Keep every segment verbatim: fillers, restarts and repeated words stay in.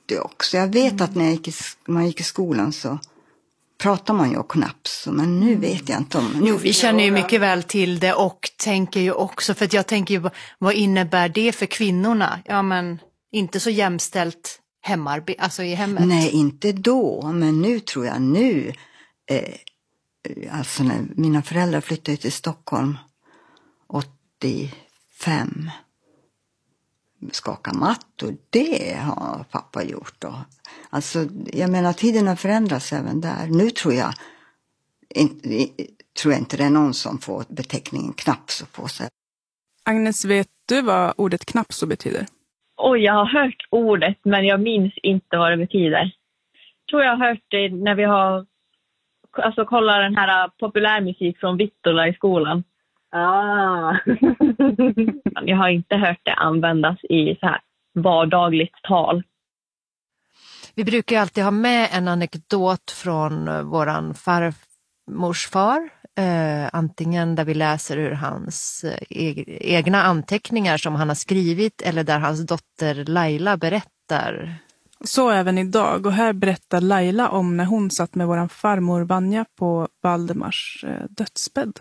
det också. Jag vet mm. att när jag gick i, man gick i skolan så pratar man ju om knaps. Men nu vet jag inte om... Nu jo, vi känner ju mycket väl till det och tänker ju också... För att jag tänker ju, vad innebär det för kvinnorna? Ja, men inte så jämställt hemarbete, alltså i hemmet. Nej, inte då. Men nu tror jag nu... Eh, alltså när mina föräldrar flyttade till Stockholm åttiofem... skaka mattor, det har pappa gjort då. Alltså, jag menar, tiden har förändrats även där. Nu tror jag, in, tror jag inte det är någon som får beteckningen knapso på sig. Agnes, vet du vad ordet knapso betyder? Oj, jag har hört ordet, men jag minns inte vad det betyder. Jag tror jag har hört det när vi har alltså, kollat den här populärmusik från Vittula i skolan. Ah. Jag har inte hört det användas i så här vardagligt tal. Vi brukar ju alltid ha med en anekdot från våran farmors far. Eh, antingen där vi läser ur hans eh, egna anteckningar som han har skrivit eller där hans dotter Laila berättar. Så även idag. Och här berättar Laila om när hon satt med våran farmor Vanja på Valdemars eh, dödsbädd.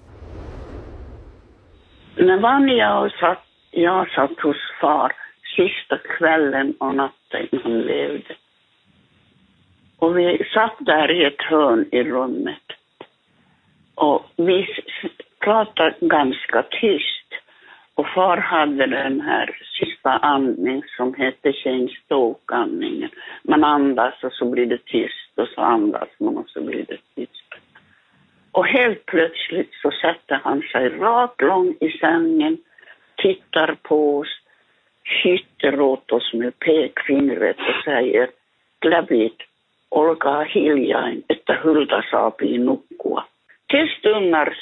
När Vanja och satt, jag satt hos far sista kvällen och natten han levde. Och vi satt där i ett hörn i rummet. Och vi pratade ganska tyst. Och far hade den här sista andning som hette Shane Stoke-andningen. Man andas och så blir det tyst och så andas man och så blir det tyst. Och helt plötsligt så sätter han sig rakt lång i sängen, tittar på oss, hytter åt oss med pekfingret och säger Glävit, olkaa hiljain, että Hulda saapi nukkua. Till stunder